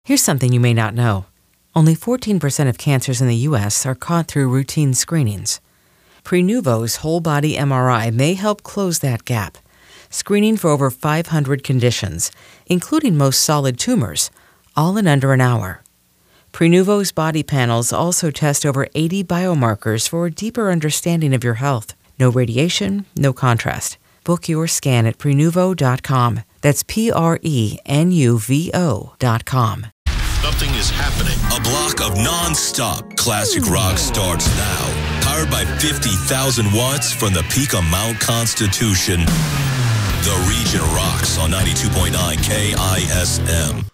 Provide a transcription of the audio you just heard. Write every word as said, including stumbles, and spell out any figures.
Here's something you may not know. Only fourteen percent of cancers in the U S are caught through routine screenings. Prenuvo's whole-body M R I may help close that gap, screening for over five hundred conditions, including most solid tumors, all in under an hour. Prenuvo's body panels also test over eighty biomarkers for a deeper understanding of your health. No radiation, no contrast. Book your scan at Prenuvo dot com. That's P R E N U V O dot com. Something is happening. A block of non-stop classic rock starts now. Powered by fifty thousand watts from the peak of Mount Constitution. The region rocks on ninety-two point nine K I S M.